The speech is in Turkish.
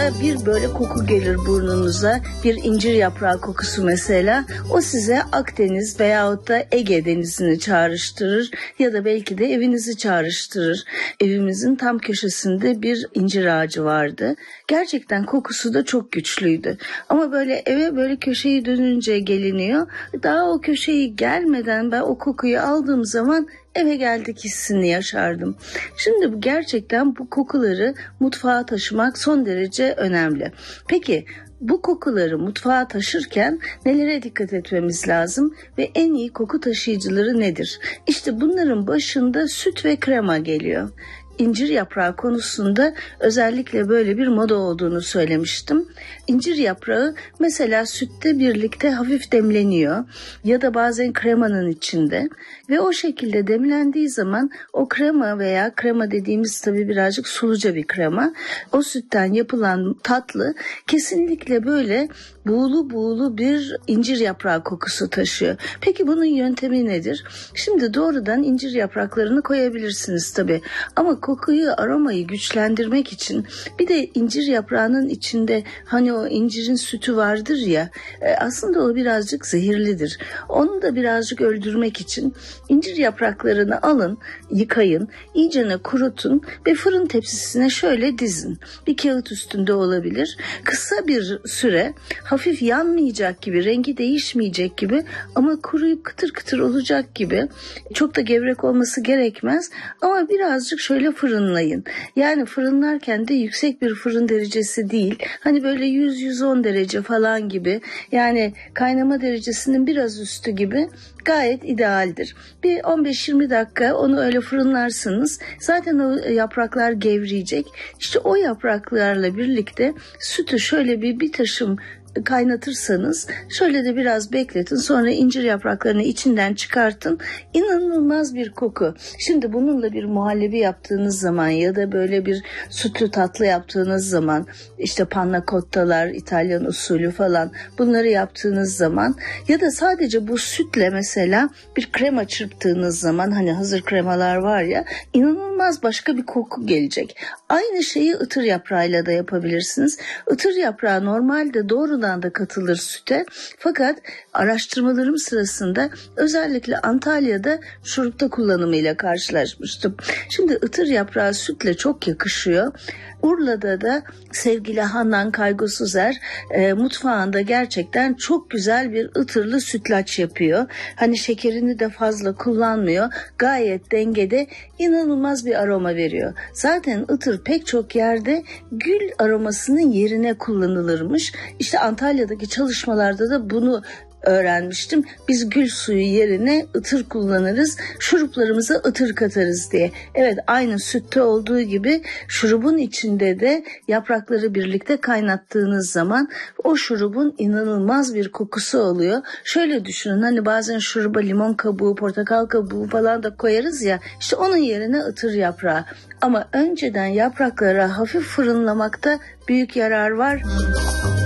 Bir böyle koku gelir burnunuza, bir incir yaprağı kokusu mesela. O size Akdeniz veyahut da Ege denizini çağrıştırır ya da belki de evinizi çağrıştırır. Evimizin tam köşesinde bir incir ağacı vardı. Gerçekten kokusu da çok güçlüydü. Ama böyle eve böyle köşeyi dönünce geliniyor. Daha o köşeyi gelmeden ben o kokuyu aldığım zaman eve geldik hissini yaşardım. Şimdi gerçekten bu kokuları mutfağa taşımak son derece önemli. Peki bu kokuları mutfağa taşırken nelere dikkat etmemiz lazım ve en iyi koku taşıyıcıları nedir? İşte bunların başında süt ve krema geliyor. İncir yaprağı konusunda özellikle böyle bir moda olduğunu söylemiştim. İncir yaprağı mesela sütte birlikte hafif demleniyor ya da bazen kremanın içinde ve o şekilde demlendiği zaman o krema veya krema dediğimiz tabii birazcık suluca bir krema, o sütten yapılan tatlı kesinlikle böyle buğulu buğulu bir incir yaprağı kokusu taşıyor. Peki bunun yöntemi nedir? Şimdi doğrudan incir yapraklarını koyabilirsiniz tabii ama kokuyu, aromayı güçlendirmek için bir de incir yaprağının içinde hani o incirin sütü vardır ya, aslında o birazcık zehirlidir. Onu da birazcık öldürmek için incir yapraklarını alın, yıkayın, iyicene kurutun ve fırın tepsisine şöyle dizin. Bir kağıt üstünde olabilir. Kısa bir süre hafif yanmayacak gibi, rengi değişmeyecek gibi ama kuruyup kıtır kıtır olacak gibi, çok da gevrek olması gerekmez ama birazcık şöyle fırınlayın. Yani fırınlarken de yüksek bir fırın derecesi değil. Hani böyle 100-110 derece falan gibi. Yani kaynama derecesinin biraz üstü gibi gayet idealdir. Bir 15-20 dakika onu öyle fırınlarsınız. Zaten o yapraklar gevreyecek. İşte o yapraklarla birlikte sütü şöyle bir taşım kaynatırsanız şöyle de biraz bekletin, sonra incir yapraklarını içinden çıkartın. İnanılmaz bir koku. Şimdi bununla bir muhallebi yaptığınız zaman ya da böyle bir sütlü tatlı yaptığınız zaman, işte panna cotta'lar, İtalyan usulü falan, bunları yaptığınız zaman ya da sadece bu sütle mesela bir krema çırptığınız zaman, hani hazır kremalar var ya, inanılmaz başka bir koku gelecek. Aynı şeyi ıtır yaprağıyla da yapabilirsiniz. Itır yaprağı normalde doğrudan da katılır süte. Fakat araştırmalarım sırasında özellikle Antalya'da şurupta kullanımıyla karşılaşmıştım. Şimdi ıtır yaprağı sütle çok yakışıyor. Urla'da da sevgili Handan Kaygısızer mutfağında gerçekten çok güzel bir ıtırlı sütlaç yapıyor. Hani şekerini de fazla kullanmıyor. Gayet dengede, inanılmaz bir aroma veriyor. Zaten ıtır pek çok yerde gül aromasının yerine kullanılırmış. İşte Antalya'daki çalışmalarda da bunu öğrenmiştim. Biz gül suyu yerine ıtır kullanırız. Şuruplarımıza ıtır katarız diye. Evet, aynı sütte olduğu gibi şurubun içinde de yaprakları birlikte kaynattığınız zaman o şurubun inanılmaz bir kokusu oluyor. Şöyle düşünün, hani bazen şuruba limon kabuğu, portakal kabuğu falan da koyarız ya, işte onun yerine ıtır yaprağı. Ama önceden yaprakları hafif fırınlamakta büyük yarar var.